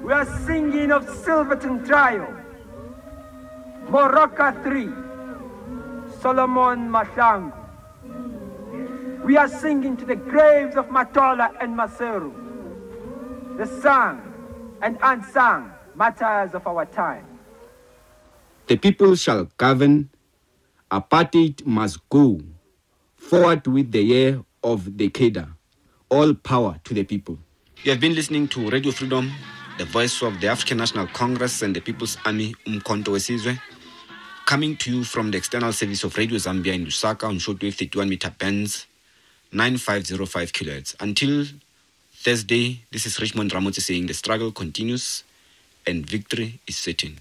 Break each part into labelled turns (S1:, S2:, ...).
S1: We are singing of Silverton Trio, Moroka 3, Solomon Mashangu. We are singing to the graves of Matola and Maseru, the sung and unsung martyrs of our time.
S2: The people shall govern, apartheid must go, forward with the year of the Keda, all power to the people.
S3: You have been listening to Radio Freedom, the voice of the African National Congress and the People's Army, Umkhonto weSizwe, coming to you from the external service of Radio Zambia in Lusaka on shortwave 31 meter bands, 9505 kHz. Until Thursday, this is Richmond Ramotse saying the struggle continues and victory is certain.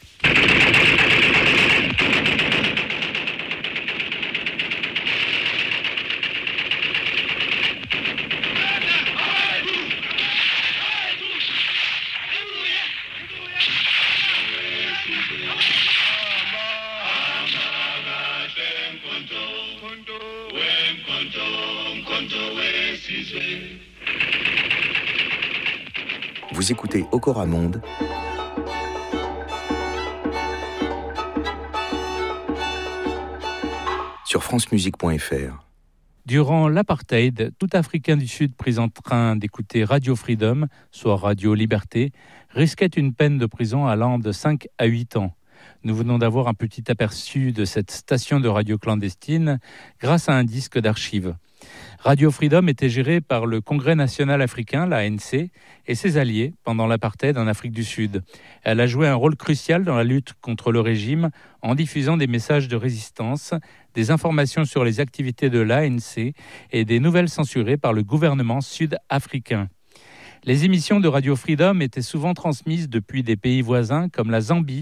S4: Vous écoutez Okora Monde sur francemusique.fr.
S5: Durant l'apartheid, tout Africain du Sud pris en train d'écouter Radio Freedom, soit Radio Liberté, risquait une peine de prison allant de 5 à 8 ans. Nous venons d'avoir un petit aperçu de cette station de radio clandestine grâce à un disque d'archives. Radio Freedom était gérée par le Congrès national africain, l'ANC, et ses alliés pendant l'apartheid en Afrique du Sud. Elle a joué un rôle crucial dans la lutte contre le régime en diffusant des messages de résistance, des informations sur les activités de l'ANC et des nouvelles censurées par le gouvernement sud-africain. Les émissions de Radio Freedom étaient souvent transmises depuis des pays voisins comme la Zambie,